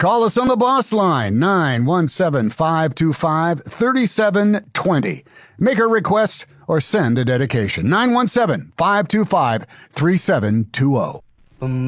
Call us on the Boss Line, 917-525-3720. Make a request or send a dedication, 917-525-3720.